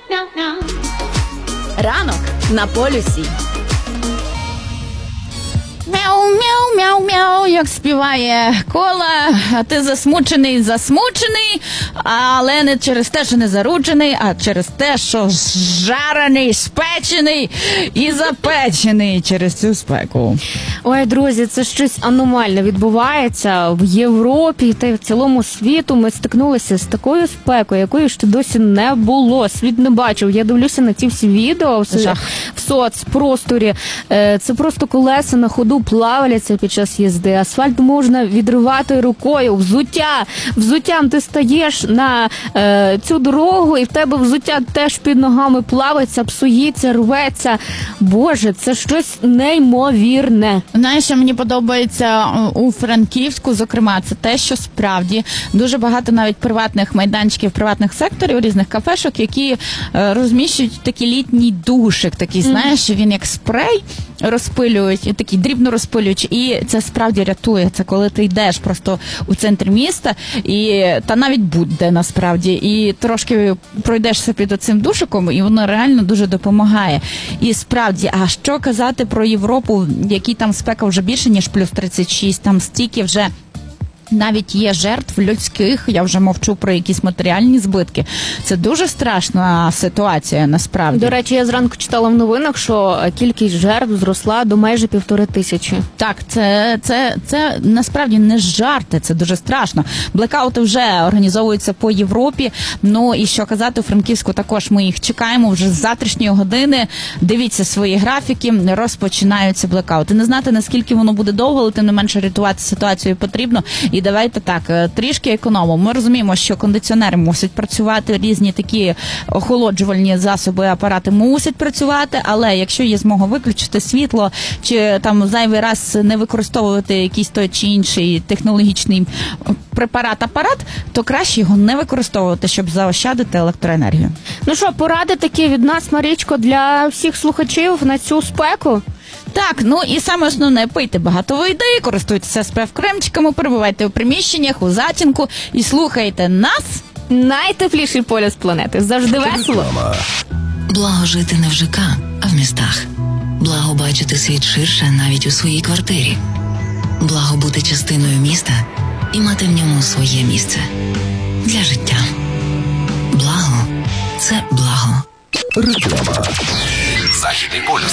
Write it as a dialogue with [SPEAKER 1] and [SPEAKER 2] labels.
[SPEAKER 1] Ранок на полюсі.
[SPEAKER 2] Мяу-мяу-мяу-мяу, як співає Кола, а ти засмучений, але не через те, що не заруджений, а через те, що жарений, спечений і запечений через цю спеку.
[SPEAKER 3] Ой, друзі, це щось аномальне відбувається в Європі та й в цілому світу. Ми стикнулися з такою спекою, якої ще досі не було. Світ не бачив. Я дивлюся на ці всі відео в соцпросторі. Це просто колеса на ходу плавляться під час їзди. Асфальт можна відривати рукою. Взуттям ти стаєш на цю дорогу, і в тебе взуття теж під ногами плавиться, псується, рветься. Боже, це щось неймовірне.
[SPEAKER 2] Знаєш, що мені подобається у Франківську, зокрема, це те, що справді дуже багато навіть приватних майданчиків, приватних секторів, різних кафешок, які розміщують такий літній душик, такий, знаєш, він як спрей розпилюють, такий дрібно розпилюють, і це справді рятує. Це коли ти йдеш просто у центр міста, та навіть будь-де насправді, і трошки пройдешся під оцим душиком, і воно реально дуже допомагає. І справді, а що казати про Європу, який там спека вже більше, ніж плюс 36, там стільки вже навіть є жертв людських, я вже мовчу про якісь матеріальні збитки. Це дуже страшна ситуація, насправді.
[SPEAKER 3] До речі, я зранку читала в новинах, що кількість жертв зросла до майже 1500.
[SPEAKER 2] Так, це насправді не жарти, це дуже страшно. Блекаути вже організовуються по Європі, ну і що казати, у Франківську також ми їх чекаємо вже з завтрашньої години. Дивіться свої графіки, розпочинаються блекаути. Не знати, наскільки воно буде довго, але тим не менше рятувати ситуацію потрібно. І давайте так, трішки економимо. Ми розуміємо, що кондиціонери мусять працювати, різні такі охолоджувальні засоби, апарати мусять працювати, але якщо є змога виключити світло, чи там зайвий раз не використовувати якийсь той чи інший технологічний апарат, то краще його не використовувати, щоб заощадити електроенергію.
[SPEAKER 3] Ну що, поради такі від нас, Марічко, для всіх слухачів на цю спеку?
[SPEAKER 2] Так, ну і саме основне, пийте багато води, користуйтеся SPF-кремчиками, перебувайте у приміщеннях, у затінку і слухайте нас.
[SPEAKER 3] Найтепліший полюс планети. Завжди весело.
[SPEAKER 4] Благо жити не в ЖК, а в містах. Благо бачити світ ширше навіть у своїй квартирі. Благо бути частиною міста і мати в ньому своє місце. Для життя. Благо – це благо.
[SPEAKER 5] Реклама. Західний полюс.